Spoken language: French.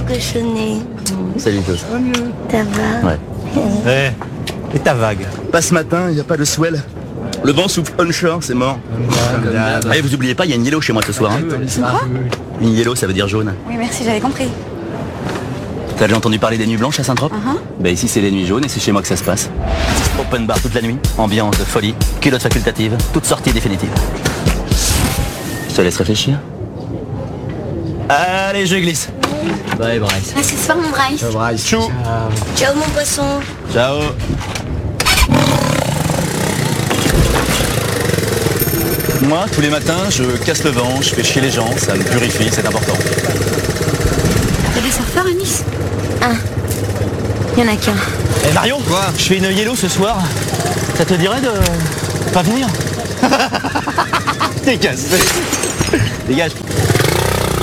cochonnet. Salut, Klaus. Ça va? Ouais. Et ta vague? Pas ce matin, il n'y a pas de swell. Le vent souffle onshore, c'est mort. Allez, vous oubliez pas, il y a une yellow chez moi ce soir. Hein. Quoi? Une yellow, ça veut dire jaune. Oui, merci, j'avais compris. T'as déjà entendu parler des nuits blanches à Saint-Trope? Bah ici c'est les nuits jaunes et c'est chez moi que ça se passe. Open bar toute la nuit, ambiance, folie, culotte facultative, toute sortie définitive. Je te laisse réfléchir. Allez, je glisse. Bye Bryce. Ah, c'est ce soir, mon Bryce. Ciao Bryce. Chou. Ciao mon poisson. Ciao. Moi, tous les matins, je casse le vent, je fais chier les gens, ça me purifie, c'est important. T'as des surfeurs à Nice? Il y en a qu'un. Eh Marion, quoi? Je fais une yellow ce soir. Ça te dirait de pas venir? Dégage. Dégage.